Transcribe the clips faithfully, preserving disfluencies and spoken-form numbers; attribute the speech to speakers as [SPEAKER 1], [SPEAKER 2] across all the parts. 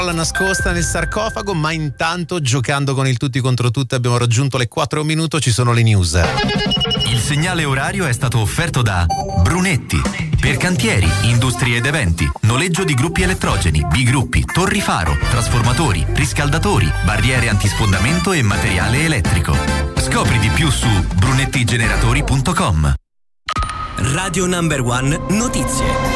[SPEAKER 1] nascosta nel sarcofago, ma intanto, giocando con il tutti contro tutti, abbiamo raggiunto le quattro minuti, ci sono le news.
[SPEAKER 2] Il segnale orario è stato offerto da Brunetti per cantieri, industrie ed eventi, noleggio di gruppi elettrogeni, bigruppi, torri faro, trasformatori, riscaldatori, barriere antisfondamento e materiale elettrico. Scopri di più su brunettigeneratori punto com.
[SPEAKER 3] Radio Number One Notizie.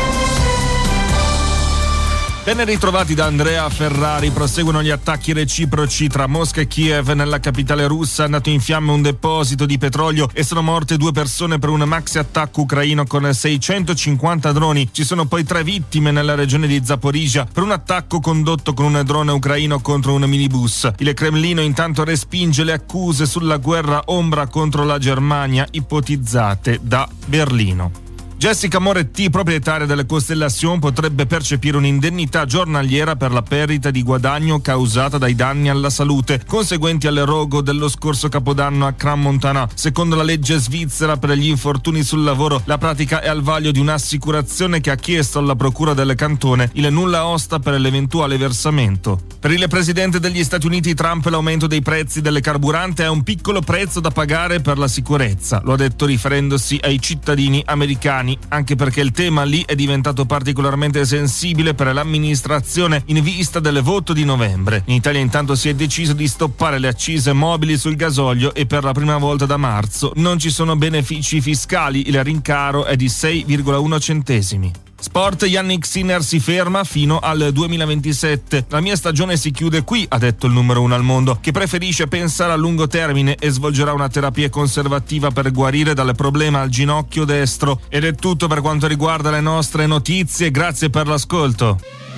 [SPEAKER 4] Ben ritrovati da Andrea Ferrari. Proseguono gli attacchi reciproci tra Mosca e Kiev. Nella capitale russa è andato in fiamme un deposito di petrolio e sono morte due persone per un maxi attacco ucraino con seicentocinquanta droni. Ci sono poi tre vittime nella regione di Zaporizhia per un attacco condotto con un drone ucraino contro un minibus. Il Cremlino intanto respinge le accuse sulla guerra ombra contro la Germania ipotizzate da Berlino. Jessica Moretti, proprietaria delle Constellation, potrebbe percepire un'indennità giornaliera per la perdita di guadagno causata dai danni alla salute conseguenti al rogo dello scorso capodanno a Crans-Montana. Secondo la legge svizzera per gli infortuni sul lavoro, la pratica è al vaglio di un'assicurazione che ha chiesto alla procura del cantone il nulla osta per l'eventuale versamento. Per il presidente degli Stati Uniti Trump, l'aumento dei prezzi delle carburanti è un piccolo prezzo da pagare per la sicurezza, lo ha detto riferendosi ai cittadini americani, anche perché il tema lì è diventato particolarmente sensibile per l'amministrazione in vista del voto di novembre. In Italia intanto si è deciso di stoppare le accise mobili sul gasolio e per la prima volta da marzo non ci sono benefici fiscali, il rincaro è di sei virgola uno centesimi. Sport, Yannick Sinner si ferma fino al duemilaventisette. La mia stagione si chiude qui, ha detto il numero uno al mondo, che preferisce pensare a lungo termine e svolgerà una terapia conservativa per guarire dal problema al ginocchio destro. Ed è tutto per quanto riguarda le nostre notizie, grazie per l'ascolto.